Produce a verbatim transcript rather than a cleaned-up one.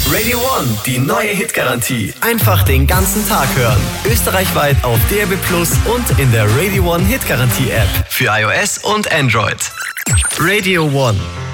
Radio One, die neue Hitgarantie. Einfach den ganzen Tag hören. Österreichweit auf D A B Plus und in der Radio One Hitgarantie App für iOS und Android. Radio One.